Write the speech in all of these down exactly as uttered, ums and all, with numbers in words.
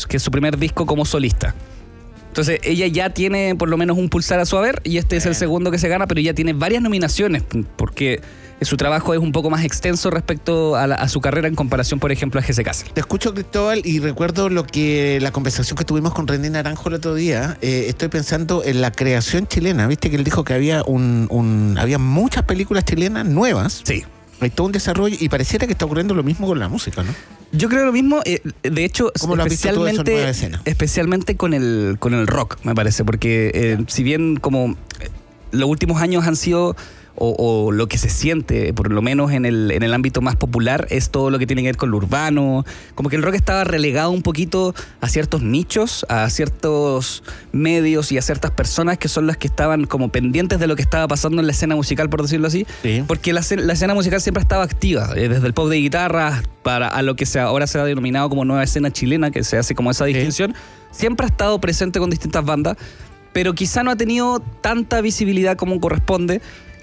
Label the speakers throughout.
Speaker 1: Luz, que es su primer disco como solista. Entonces ella ya tiene por lo menos un pulsar a su haber y este es el segundo que se gana, pero ya tiene varias nominaciones porque su trabajo es un poco más extenso respecto a, la, a su carrera en comparación, por ejemplo, a Jesse Castle.
Speaker 2: Te escucho, Cristóbal, y recuerdo lo que la conversación que tuvimos con René Naranjo el otro día. Eh, estoy pensando en la creación chilena. Viste que él dijo que había un, un había muchas películas chilenas nuevas.
Speaker 1: Sí.
Speaker 2: Hay todo un desarrollo y pareciera que está ocurriendo lo mismo con la música, ¿no?
Speaker 1: Yo creo lo mismo, eh, de hecho,
Speaker 2: ¿cómo lo has visto tú eso en Nueva Escena?
Speaker 1: Especialmente con el, con el rock, me parece, porque eh, si bien como eh, los últimos años han sido, o, o lo que se siente, por lo menos en el, en el ámbito más popular, es todo lo que tiene que ver con lo urbano, como que el rock estaba relegado un poquito a ciertos nichos, a ciertos medios y a ciertas personas que son las que estaban como pendientes de lo que estaba pasando en la escena musical, por decirlo así, sí. Porque la, la escena musical siempre estaba activa, eh, desde el pop de guitarra para a lo que se, ahora se ha denominado como nueva escena chilena, que se hace como esa distinción, sí. Siempre ha estado presente con distintas bandas, pero quizá no ha tenido tanta visibilidad como corresponde.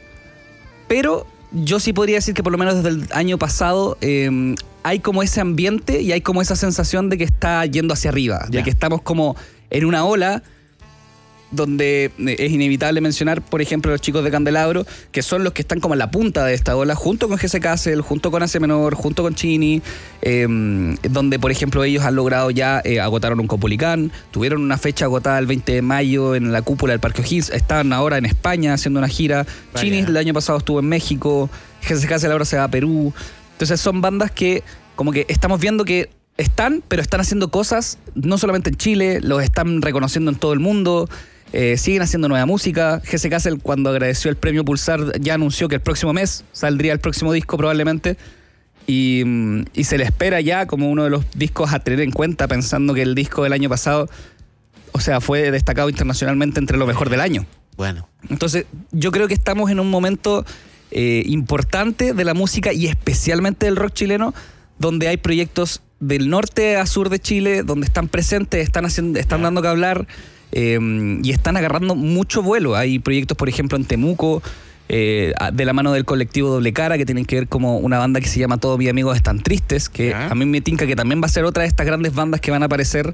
Speaker 1: Pero yo sí podría decir que por lo menos desde el año pasado eh, hay como ese ambiente y hay como esa sensación de que está yendo hacia arriba, ya. De que estamos como en una ola donde es inevitable mencionar, por ejemplo, los chicos de Candelabro, que son los que están como en la punta de esta ola, junto con Jesse Castle, junto con A C Menor, junto con Chini, eh, donde, por ejemplo, ellos han logrado ya, eh, agotaron un Copolicán, tuvieron una fecha agotada el veinte de mayo en la cúpula del Parque O'Higgins, están ahora en España haciendo una gira, Vaya. Chini el año pasado estuvo en México, Jesse Castle ahora se va a Perú, entonces son bandas que como que estamos viendo que están, pero están haciendo cosas, no solamente en Chile, los están reconociendo en todo el mundo. Eh, siguen haciendo nueva música. Jesse Castle, cuando agradeció el premio Pulsar, ya anunció que el próximo mes saldría el próximo disco probablemente y, y se le espera ya como uno de los discos a tener en cuenta, pensando que el disco del año pasado, o sea, fue destacado internacionalmente entre lo mejor del año.
Speaker 2: Bueno.
Speaker 1: Entonces yo creo que estamos en un momento eh, importante de la música y especialmente del rock chileno, donde hay proyectos del norte a sur de Chile, donde están presentes, están, haciendo, están dando que hablar. Eh, y están agarrando mucho vuelo. Hay proyectos, por ejemplo, en Temuco, eh, de la mano del colectivo Doble Cara, que tienen que ver como una banda que se llama Todos mis amigos están tristes, que ¿Ah? a mí me tinca que también va a ser otra de estas grandes bandas que van a aparecer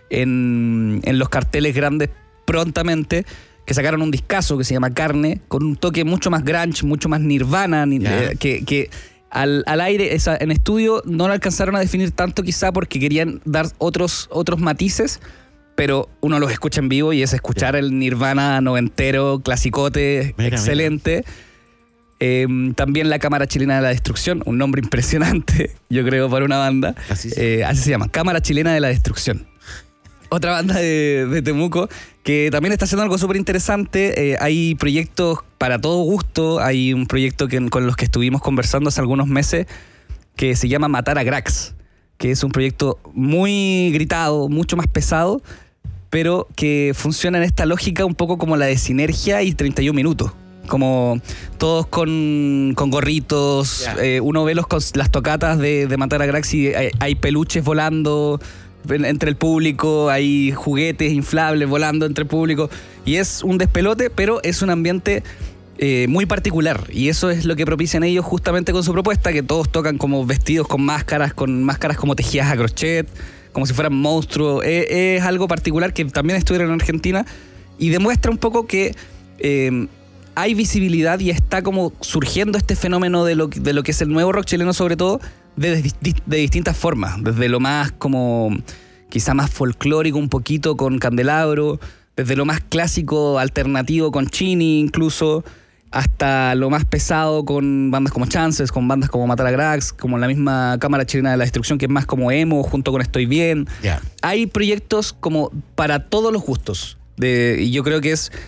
Speaker 1: en, en los carteles grandes prontamente, que sacaron un discazo que se llama Carne, con un toque mucho más grunge, mucho más Nirvana, eh, que... que Al, al aire, esa, en estudio no lo alcanzaron a definir tanto quizá porque querían dar otros, otros matices, pero uno los escucha en vivo y es escuchar yeah. el Nirvana noventero, clasicote, mira, excelente. Mira. Eh, también la Cámara Chilena de la Destrucción, un nombre impresionante, yo creo, para una banda. Así, eh, así se llama, Cámara Chilena de la Destrucción. Otra banda de, de Temuco que también está haciendo algo súper interesante. Eh, hay proyectos para todo gusto. Hay un proyecto que, con los que estuvimos conversando hace algunos meses que se llama Matar a Cracks, que es un proyecto muy gritado, mucho más pesado, pero que funciona en esta lógica un poco como la de Sinergia y treinta y un minutos. Como todos con, con gorritos. Yeah. Eh, uno ve los, las tocatas de, de Matar a Cracks y hay, hay peluches volando entre el público, hay juguetes inflables volando entre el público y es un despelote, pero es un ambiente eh, muy particular y eso es lo que propician ellos justamente con su propuesta, que todos tocan como vestidos con máscaras, con máscaras como tejidas a crochet, como si fueran monstruos. Es, es algo particular que también estuvieron en Argentina y demuestra un poco que eh, hay visibilidad y está como surgiendo este fenómeno de lo, de lo que es el nuevo rock chileno, sobre todo de, de, de distintas formas, desde lo más como quizá más folclórico un poquito con Candelabro, desde lo más clásico alternativo con Chini incluso, hasta lo más pesado con bandas como Chances, con bandas como Matar a Cracks, como la misma Cámara Chilena de la Destrucción, que es más como emo, junto con Estoy Bien. Yeah. Hay proyectos como para todos los gustos, de, y yo creo que es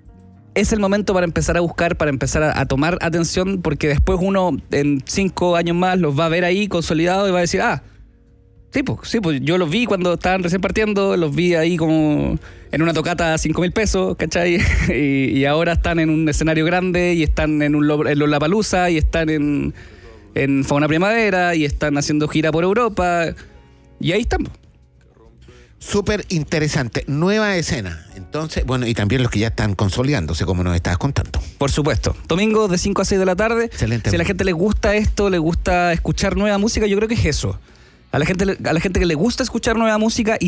Speaker 1: es el momento para empezar a buscar, para empezar a, a tomar atención, porque después uno en cinco años más los va a ver ahí consolidados y va a decir, ah, sí, pues, sí, pues yo los vi cuando estaban recién partiendo, los vi ahí como en una tocata a cinco mil pesos, ¿cachai? y, y ahora están en un escenario grande y están en un en Lollapalooza y están en, en Fauna Primavera y están haciendo gira por Europa y ahí están.
Speaker 2: Súper interesante, nueva escena. Entonces, bueno, y también los que ya están consolidándose, como nos estabas contando.
Speaker 1: Por supuesto. Domingo de cinco a seis de la tarde.
Speaker 2: Excelente.
Speaker 1: Si a la gente le gusta esto, le gusta escuchar nueva música, yo creo que es eso. A la gente, a la gente que le gusta escuchar nueva música y